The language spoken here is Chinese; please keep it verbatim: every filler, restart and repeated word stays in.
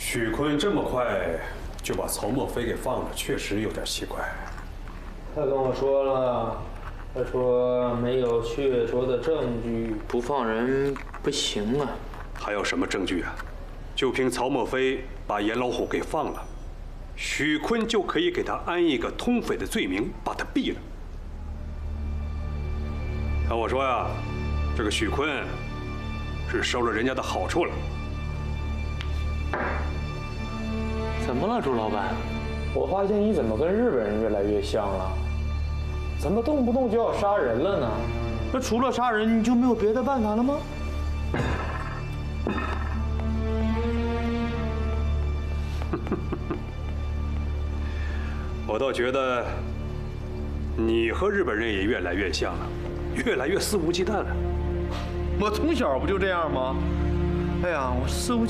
许坤这么快就把曹墨菲给放了，确实有点奇怪。 他跟我说了，他说没有确凿的证据，不放人不行啊。 还有什么证据啊？就凭曹墨菲把严老虎给放了，许坤就可以给他安一个通匪的罪名，把他毙了。按我说呀，这个许坤是收了人家的好处了。 怎么了，朱老板？我发现你怎么跟日本人越来越像了？怎么动不动就要杀人了呢？那除了杀人，你就没有别的办法了吗？ 我倒觉得你和日本人也越来越像了，越来越肆无忌惮了。 我从小不就这样吗？哎呀，我肆无忌惮。